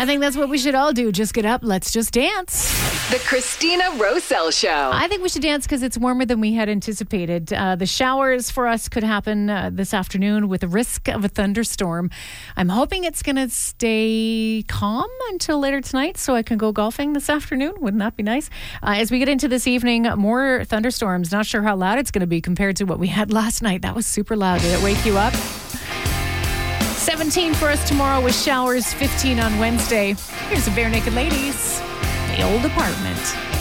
I think that's what we should all do. Just get up. Let's just dance. The Christina Roselle Show. I think we should dance because it's warmer than we had anticipated. The showers for us could happen this afternoon with the risk of a thunderstorm. I'm hoping it's going to stay calm until later tonight so I can go golfing this afternoon. Wouldn't that be nice? As we get into this evening, more thunderstorms. Not sure how loud it's going to be compared to what we had last night. That was super loud. Did it wake you up? 17 for us tomorrow with showers, 15 on Wednesday. Here's the Bare Naked Ladies, The Old Apartment.